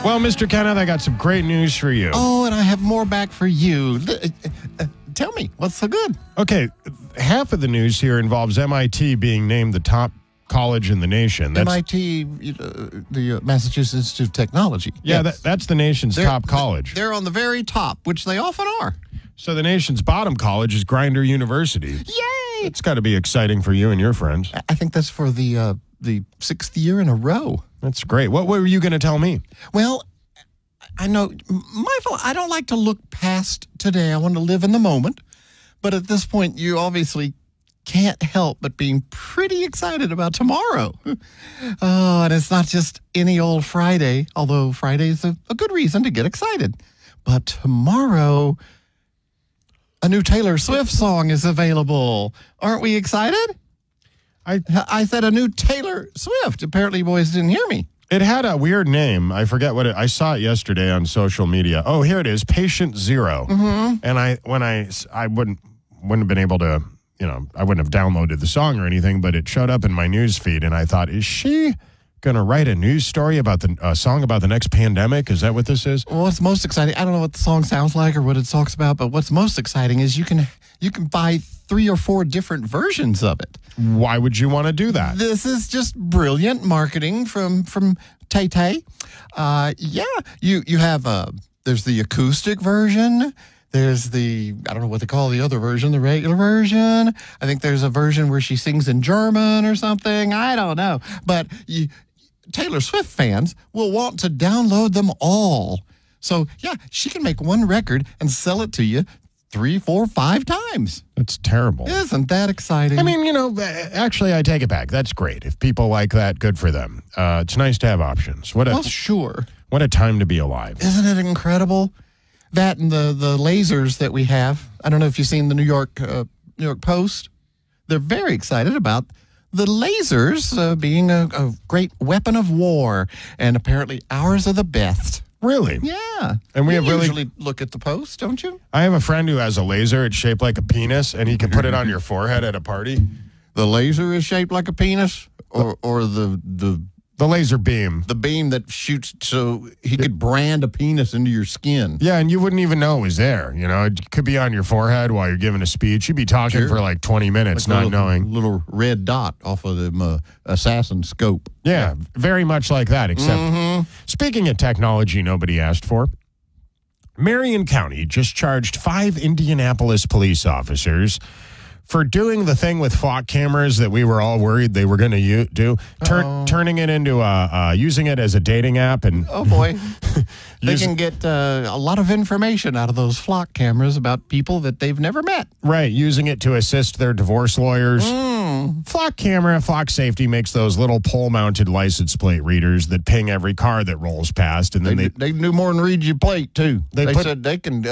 Well, Mr. Kenneth, I got some great news for you. Oh, and I have more back for you. Tell me, what's so good? Okay, half of the news here involves MIT being named the top college in the nation. MIT, the Massachusetts Institute of Technology. Yeah, Yes. that's the nation's top college. They're on the very top, which they often are. So the nation's bottom college is Grinder University. Yay! It's got to be exciting for you and your friends. I think that's for the 6th year in a row. That's great. What were you going to tell me? Well, I know, I don't like to look past today. I want to live in the moment. But at this point, you obviously can't help but being pretty excited about tomorrow. Oh, and it's not just any old Friday, although Friday is a good reason to get excited. But tomorrow, a new Taylor Swift song is available. Aren't we excited? I said a new Taylor Swift. Apparently, you boys didn't hear me. It had a weird name. I forget what I saw it yesterday on social media. Oh, here it is, Patient Zero. Mm-hmm. And I wouldn't have been able to, I wouldn't have downloaded the song or anything, but it showed up in my news feed, and I thought, is she going to write a news story about the song about the next pandemic? Is that what this is? Well, what's most exciting, I don't know what the song sounds like or what it talks about, but what's most exciting is you can buy 3 or 4 different versions of it. Why would you want to do that? This is just brilliant marketing from Tay-Tay. You have there's the acoustic version. There's I don't know what they call the other version, the regular version. I think there's a version where she sings in German or something. I don't know. But Taylor Swift fans will want to download them all. So, yeah, she can make one record and sell it to you 3, 4, 5 times. That's terrible. Isn't that exciting? I mean, actually, I take it back. That's great. If people like that, good for them. It's nice to have options. Sure. What a time to be alive. Isn't it incredible? That and the lasers that we have. I don't know if you've seen the New York Post. They're very excited about the lasers being a great weapon of war. And apparently ours are the best. Really? Yeah. And we usually look at the Post, don't you? I have a friend who has a laser. It's shaped like a penis, and he can put it on your forehead at a party. The laser is shaped like a penis, or the laser beam. The beam that shoots so he could brand a penis into your skin. Yeah, and you wouldn't even know it was there. It could be on your forehead while you're giving a speech. You'd be talking for like 20 minutes, like not knowing. Little red dot off of the assassin scope. Yeah, very much like that, except speaking of technology nobody asked for, Marion County just charged 5 Indianapolis police officers for doing the thing with flock cameras that we were all worried they were going to do, turning it into using it as a dating app. And oh, boy. They can get a lot of information out of those flock cameras about people that they've never met. Right, using it to assist their divorce lawyers. Flock Safety makes those little pole-mounted license plate readers that ping every car that rolls past, and then they do more than read your plate too. They said they could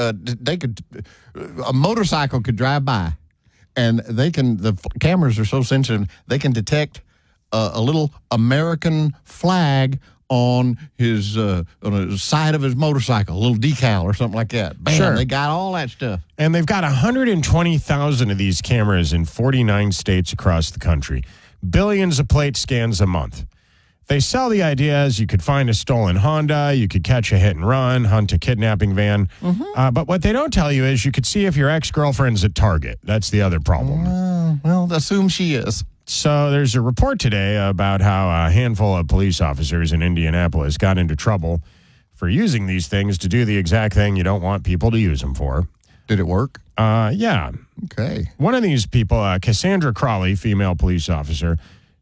a motorcycle could drive by. And the cameras are so sensitive, they can detect a little American flag on the side of his motorcycle, a little decal or something like that. Bam, sure. They got all that stuff. And they've got 120,000 of these cameras in 49 states across the country. Billions of plate scans a month. They sell the idea as you could find a stolen Honda, you could catch a hit and run, hunt a kidnapping van. But what they don't tell you is you could see if your ex-girlfriend's at Target. That's the other problem. Well, assume she is. So there's a report today about how a handful of police officers in Indianapolis got into trouble for using these things to do the exact thing you don't want people to use them for. Did it work? Yeah. Okay. One of these people, Cassandra Crawley, female police officer,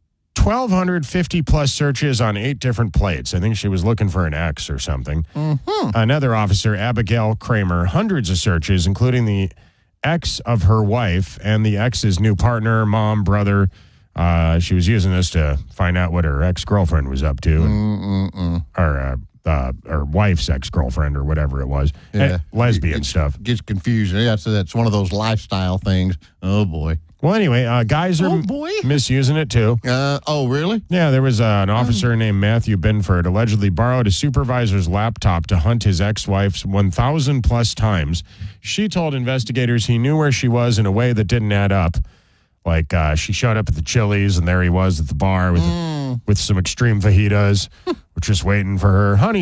1,250 plus searches on 8 different plates. I think she was looking for an ex or something. Another officer, Abigail Kramer, hundreds of searches, including the ex of her wife and the ex's new partner, mom, brother. She was using this to find out what her ex-girlfriend was up to. Or her wife's ex-girlfriend or whatever it was. Yeah. Lesbian stuff. Gets confusing. Yeah, so that's one of those lifestyle things. Oh, boy. Well, anyway, guys are misusing it, too. Oh, really? Yeah, there was an officer named Matthew Binford allegedly borrowed a supervisor's laptop to hunt his ex-wife's 1,000 plus times. She told investigators he knew where she was in a way that didn't add up. Like, she showed up at the Chili's, and there he was at the bar with some extreme fajitas. We're just waiting for her. Honey,